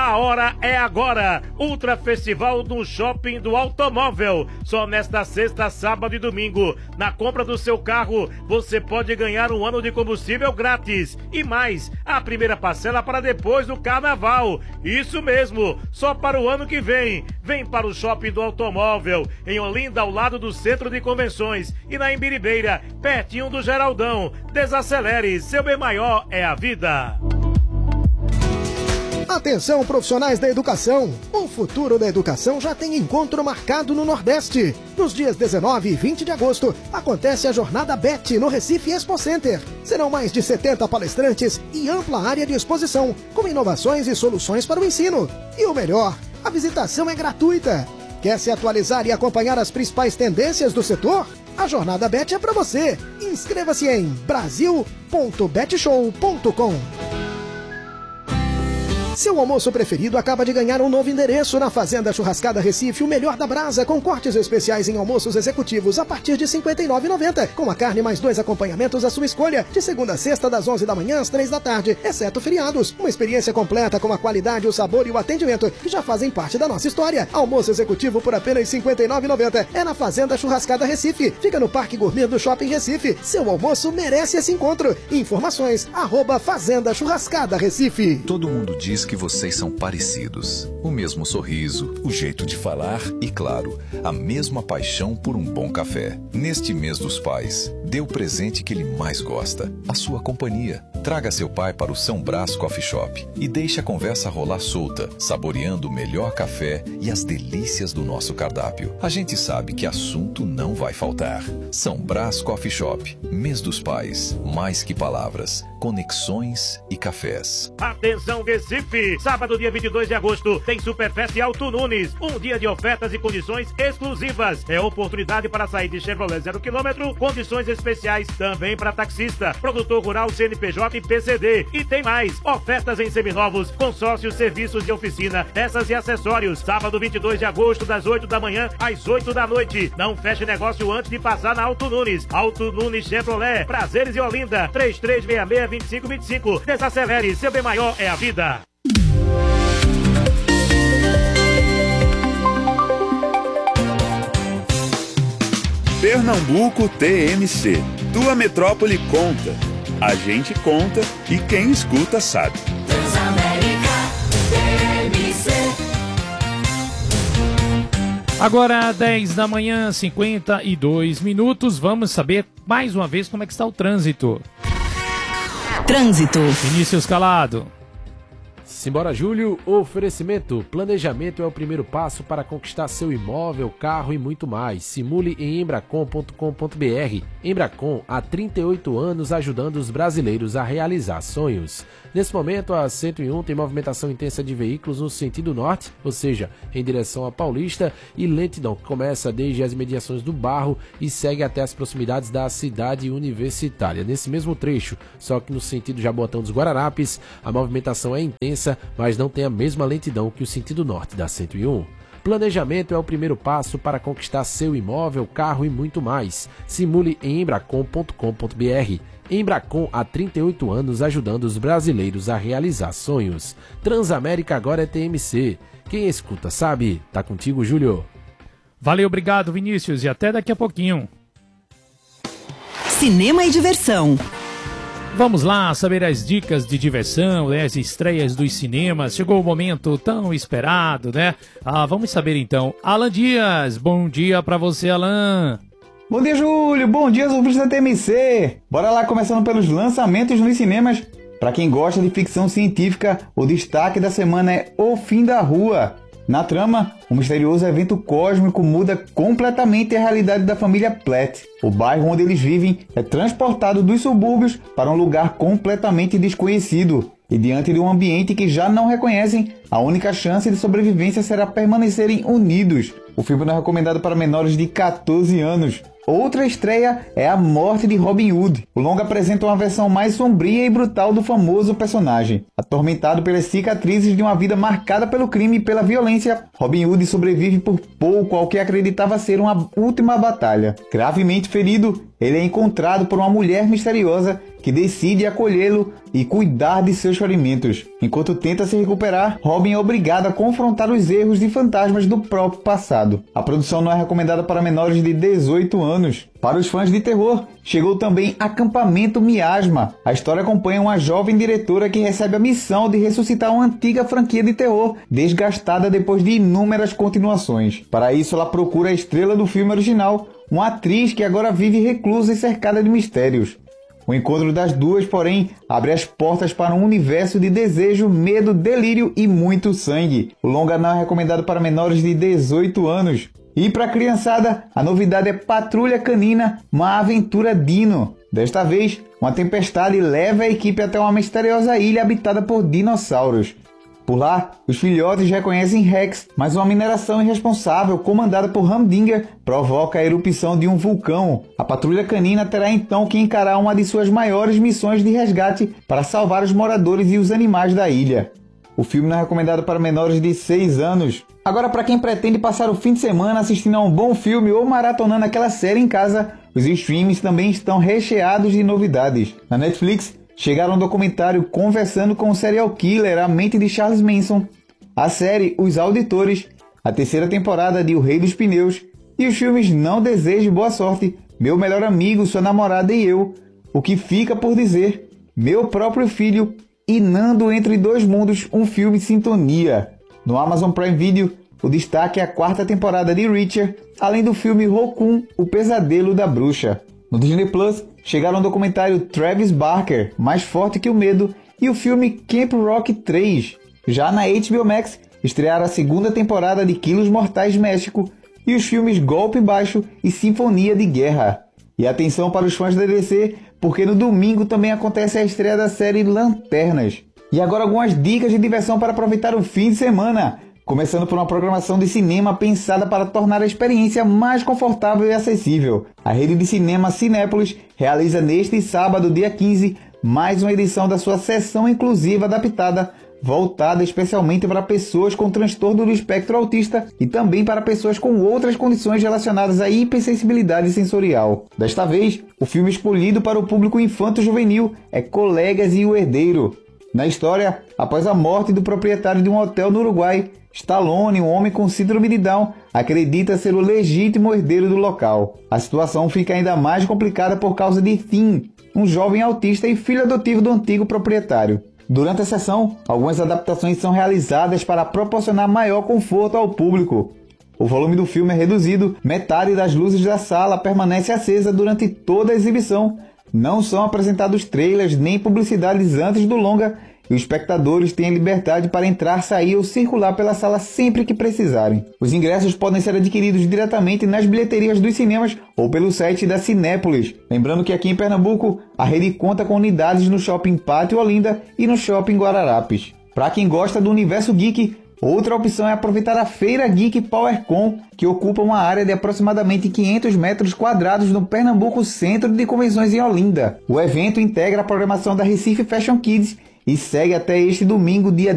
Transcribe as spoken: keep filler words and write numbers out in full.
A hora é agora. Ultra Festival no Shopping do Automóvel. Só nesta sexta, sábado e domingo. Na compra do seu carro, você pode ganhar um ano de combustível grátis. E mais, a primeira parcela para depois do carnaval. Isso mesmo, só para o ano que vem. Vem para o Shopping do Automóvel, em Olinda, ao lado do Centro de Convenções. E na Imbiribeira, pertinho do Geraldão. Desacelere, seu bem maior é a vida. Atenção, profissionais da educação! O futuro da educação já tem encontro marcado no Nordeste. Nos dias dezenove e vinte de agosto, acontece a Jornada B E T no Recife Expo Center. Serão mais de setenta palestrantes e ampla área de exposição, com inovações e soluções para o ensino. E o melhor, a visitação é gratuita. Quer se atualizar e acompanhar as principais tendências do setor? A Jornada B E T é para você. Inscreva-se em brasil ponto betshow ponto com. Seu almoço preferido acaba de ganhar um novo endereço na Fazenda Churrascada Recife, o melhor da brasa, com cortes especiais em almoços executivos a partir de cinquenta e nove reais e noventa centavos, com a carne mais dois acompanhamentos à sua escolha, de segunda a sexta, das onze da manhã às três da tarde, exceto feriados. Uma experiência completa com a qualidade, o sabor e o atendimento que já fazem parte da nossa história. Almoço executivo por apenas cinquenta e nove reais e noventa centavos. É na Fazenda Churrascada Recife. Fica no Parque Gourmet do Shopping Recife. Seu almoço merece esse encontro. Informações, arroba Fazenda Churrascada Recife. Todo mundo diz que vocês são parecidos. O mesmo sorriso, o jeito de falar e, claro, a mesma paixão por um bom café. Neste mês dos pais, dê o presente que ele mais gosta, a sua companhia. Traga seu pai para o São Brás Coffee Shop e deixe a conversa rolar solta, saboreando o melhor café e as delícias do nosso cardápio. A gente sabe que assunto não vai faltar. São Brás Coffee Shop, mês dos pais, mais que palavras, conexões e cafés. Atenção, Recife! Sábado, dia vinte e dois de agosto, tem Superfest Alto Nunes. Um dia de ofertas e condições exclusivas. É oportunidade para sair de Chevrolet zero quilômetro, condições especiais também para taxista, produtor rural, C N P J e P C D. E tem mais, ofertas em seminovos, consórcios, serviços de oficina, peças e acessórios. Sábado, vinte e dois de agosto, das oito da manhã às oito da noite. Não feche negócio antes de passar na Alto Nunes. Alto Nunes Chevrolet, Prazeres e Olinda, três três seis seis, dois cinco dois cinco. Desacelere, seu bem maior é a vida. Pernambuco T M C. Tua metrópole conta. A gente conta e quem escuta sabe. Transamérica T M C. Agora, dez da manhã, cinquenta e dois minutos. Vamos saber mais uma vez como é que está o trânsito. Trânsito. Vinícius Calado. Simbora, Júlio. Oferecimento. Planejamento é o primeiro passo para conquistar seu imóvel, carro e muito mais. Simule em embracon ponto com ponto br. Embracon, há trinta e oito anos ajudando os brasileiros a realizar sonhos. Nesse momento, a cento e um tem movimentação intensa de veículos no sentido norte, ou seja, em direção à Paulista, e lentidão que começa desde as imediações do Barro e segue até as proximidades da cidade universitária. Nesse mesmo trecho, só que no sentido Jaboatão dos Guararapes, a movimentação é intensa, mas não tem a mesma lentidão que o sentido norte da cento e um. Planejamento é o primeiro passo para conquistar seu imóvel, carro e muito mais. Simule em embracon ponto com ponto br. Embracon, há trinta e oito anos ajudando os brasileiros a realizar sonhos. Transamérica agora é T M C. Quem escuta sabe. Tá contigo, Júlio. Valeu, obrigado, Vinícius, e até daqui a pouquinho. Cinema e diversão. Vamos lá saber as dicas de diversão, né, as estreias dos cinemas. Chegou o momento tão esperado, né? Ah, vamos saber então. Alan Dias, bom dia pra você, Alan. Bom dia, Júlio. Bom dia, ouvintes da T M C. Bora lá, começando pelos lançamentos nos cinemas. Pra quem gosta de ficção científica, o destaque da semana é O Fim da Rua. Na trama, um misterioso evento cósmico muda completamente a realidade da família Platt. O bairro onde eles vivem é transportado dos subúrbios para um lugar completamente desconhecido. E diante de um ambiente que já não reconhecem, a única chance de sobrevivência será permanecerem unidos. O filme não é recomendado para menores de catorze anos. Outra estreia é A Morte de Robin Hood. O longa apresenta uma versão mais sombria e brutal do famoso personagem. Atormentado pelas cicatrizes de uma vida marcada pelo crime e pela violência, Robin Hood sobrevive por pouco ao que acreditava ser uma última batalha. Gravemente ferido, ele é encontrado por uma mulher misteriosa que decide acolhê-lo e cuidar de seus ferimentos. Enquanto tenta se recuperar, Robin é obrigado a confrontar os erros e fantasmas do próprio passado. A produção não é recomendada para menores de dezoito anos. Para os fãs de terror, chegou também Acampamento Miasma. A história acompanha uma jovem diretora que recebe a missão de ressuscitar uma antiga franquia de terror, desgastada depois de inúmeras continuações. Para isso, ela procura a estrela do filme original, uma atriz que agora vive reclusa e cercada de mistérios. O encontro das duas, porém, abre as portas para um universo de desejo, medo, delírio e muito sangue. O longa não é recomendado para menores de dezoito anos. E para a criançada, a novidade é Patrulha Canina, uma aventura dino. Desta vez, uma tempestade leva a equipe até uma misteriosa ilha habitada por dinossauros. Por lá, os filhotes reconhecem Rex, mas uma mineração irresponsável comandada por Humdinger provoca a erupção de um vulcão. A patrulha canina terá então que encarar uma de suas maiores missões de resgate para salvar os moradores e os animais da ilha. O filme não é recomendado para menores de seis anos. Agora, para quem pretende passar o fim de semana assistindo a um bom filme ou maratonando aquela série em casa, os streams também estão recheados de novidades. Na Netflix, chegaram um documentário Conversando com o Serial Killer, A Mente de Charles Manson, a série Os Auditores, a terceira temporada de O Rei dos Pneus e os filmes Não Deseje Boa Sorte, Meu Melhor Amigo, Sua Namorada e Eu, O Que Fica Por Dizer, Meu Próprio Filho e Nando Entre Dois Mundos, um filme Sintonia. No Amazon Prime Video, o destaque é a quarta temporada de Reacher, além do filme Rokun, O Pesadelo da Bruxa. No Disney Plus, chegaram o documentário Travis Barker, Mais Forte que o Medo, e o filme Camp Rock três. Já na H B O Max, estrearam a segunda temporada de Quilos Mortais México e os filmes Golpe Baixo e Sinfonia de Guerra. E atenção para os fãs da D C, porque no domingo também acontece a estreia da série Lanternas. E agora algumas dicas de diversão para aproveitar o fim de semana. Começando por uma programação de cinema pensada para tornar a experiência mais confortável e acessível. A rede de cinema Cinépolis realiza neste sábado, dia quinze, mais uma edição da sua sessão inclusiva adaptada, voltada especialmente para pessoas com transtorno do espectro autista e também para pessoas com outras condições relacionadas à hipersensibilidade sensorial. Desta vez, o filme escolhido para o público infanto-juvenil é Colegas e o Herdeiro. Na história, após a morte do proprietário de um hotel no Uruguai, Stallone, um homem com síndrome de Down, acredita ser o legítimo herdeiro do local. A situação fica ainda mais complicada por causa de Finn, um jovem autista e filho adotivo do antigo proprietário. Durante a sessão, algumas adaptações são realizadas para proporcionar maior conforto ao público. O volume do filme é reduzido, metade das luzes da sala permanece acesa durante toda a exibição, não são apresentados trailers nem publicidades antes do longa e os espectadores têm a liberdade para entrar, sair ou circular pela sala sempre que precisarem. Os ingressos podem ser adquiridos diretamente nas bilheterias dos cinemas ou pelo site da Cinépolis. Lembrando que aqui em Pernambuco, a rede conta com unidades no Shopping Pátio Olinda e no Shopping Guararapes. Para quem gosta do universo geek, outra opção é aproveitar a Feira Geek PowerCon, que ocupa uma área de aproximadamente quinhentos metros quadrados no Pernambuco Centro de Convenções em Olinda. O evento integra a programação da Recife Fashion Kids e segue até este domingo, dia